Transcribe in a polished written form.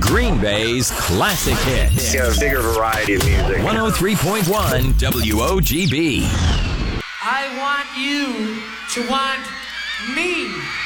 Green Bay's classic hits. A bigger variety of music. 103.1 WOGB. I want you to want me.